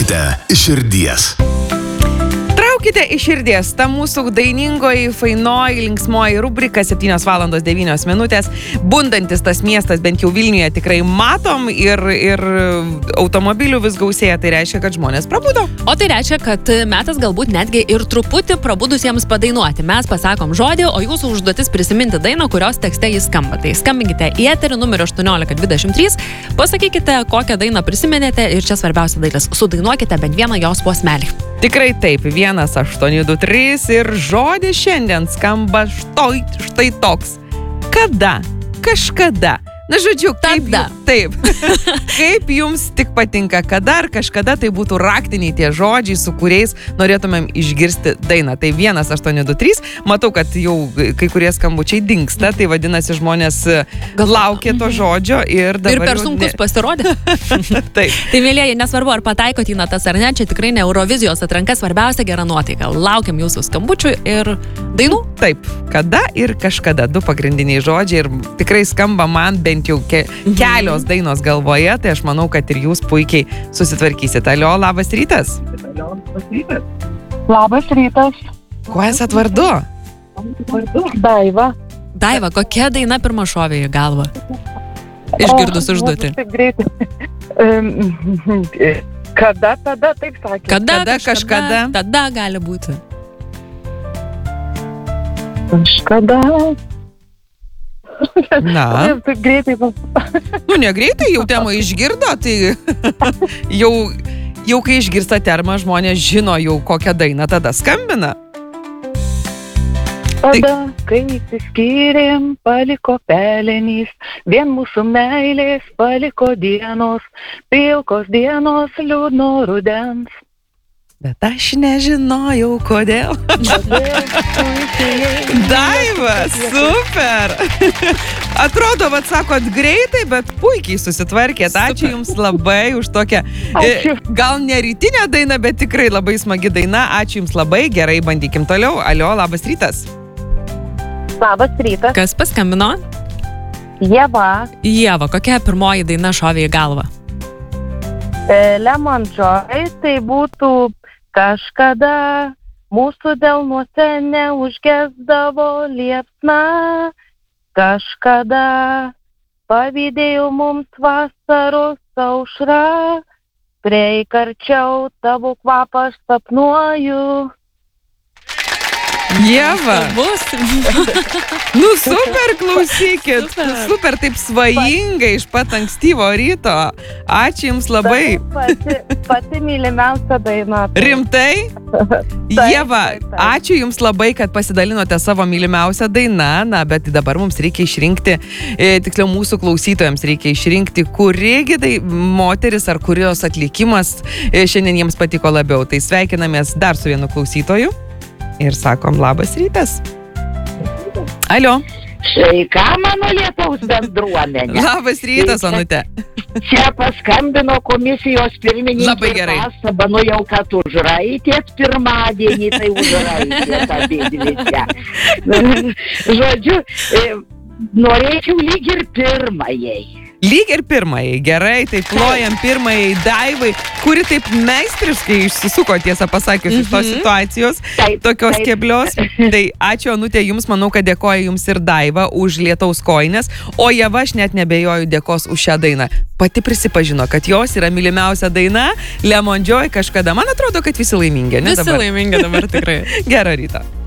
Traukite iš širdies. Traukite iš širdies, ta mūsų dainingoji, fainoji, linksmoji rubrika 7:09. Bundantis tas miestas, bent jau Vilniuje tikrai matom ir automobilių vis gausėja, tai reiškia, kad žmonės prabudo. O tai reiškia, kad metas galbūt netgi ir truputį prabudusiems padainuoti. Mes pasakom žodį, o jūsų užduotis prisiminti dainą, kurios tekste jis skamba. Tai skambinkite į eterį numeriu 1823, pasakykite, kokią dainą prisiminėte ir čia svarbiausia dalis. Sudainuokite bent vieną jos posmelį. Tikrai taip, 1823 ir žodis šiandien skamba štai toks. Kada? Kažkada. Na, žodžiu, tada. Taip. Kaip jums tik patinka, kada ar kažkada tai būtų raktiniai tie žodžiai, su kuriais norėtumėm išgirsti dainą. Tai 1823. Matau, kad jau kai kurie skambučiai dingsta, tai vadinasi žmonės laukia to žodžio ir dabar... Ir per sunkus pasirodė. Taip. Tai, mėlieji, nesvarbu, ar pataikot į natas ar ne, čia tikrai ne Eurovizijos atranka, svarbiausia gera nuotaika. Laukiam jūsų skambučių ir dainų. Taip, kada ir kažkada, du pagrindiniai žodžiai ir tikrai skamba man bent jau kelios dainos galvoje, tai aš manau, kad ir jūs puikiai susitvarkysite. Alio, labas rytas. Labas rytas. Kuo esat vardu? Daiva. Daiva, kokia daina pirma šovė į galvą? Išgirdus užduotį. Taip greitai. Kada, tada, taip sakė. Kada, kažkada. Tada gali būti. Kažkada. Na. Taip greitai. Nu, negreitai, jau temą išgirdo, tai jau kai išgirsta termą, žmonės žino jau kokią dainą tada skambina. Tada, kai išsiskyrėm, paliko pelenys, vien mūsų meilės paliko dienos, pilkos dienos liūdno rudens. Bet aš nežinojau, kodėl. Daiva, super! Atrodo, vat sakot greitai, bet puikiai susitvarkėt. Ačiū Jums labai už tokią, gal ne rytinę dainą, bet tikrai labai smagi daina. Ačiū Jums labai, gerai, bandykim toliau. Alio, labas rytas. Labas rytas. Kas paskambino? Ieva. Ieva, kokia pirmoji daina šovė į galvą? Lemon Joy, tai būtų kažkada mūsų delnuose neužgesdavo liepsna, kažkada pavydėjau mums vasaros aušra, prieik arčiau tavo kvapą aš sapnuoju. Ieva. Nu, super, klausykit. Super, taip svajingai iš pat ankstyvo ryto. Ačiū Jums labai. Pati mylimiausia daina. Rimtai? Ieva, ačiū Jums labai, kad pasidalinote savo mylimiausią dainą. Na, bet dabar mums reikia išrinkti, tiksliau mūsų klausytojams reikia išrinkti, kurigi tai moteris ar kurios atlikimas šiandien jiems patiko labiau. Tai sveikinamės dar su vienu klausytoju. Ir sakom, labas rytas. Alio. Sveika, mano Lietuvos bendruomenė. Labas rytas, Onute. Čia paskambino komisijos pirmininkė. Labai gerai. Pasaba, nu jau, kad užraitėt pirmadienį, tai užraitėt abidvi čia. Žodžiu, norėčiau lyg ir pirmajai. Lyg ir pirmajai, gerai, tai plojam pirmajai Daivai, kuri taip meistriškai išsisuko, tiesą pasakius, iš tos situacijos, tokios keblios. Tai ačiū, Onutė, Jums, manau, kad dėkoja Jums ir Daiva už lietaus kojines, o Ieva, aš net nebejoju, dėkos už šią dainą. Pati prisipažino, kad jos yra mylimiausia daina, Lemon Joy kažkada. Man atrodo, kad visi laimingi, ne dabar? Visi laimingi dabar tikrai. Gerą rytą.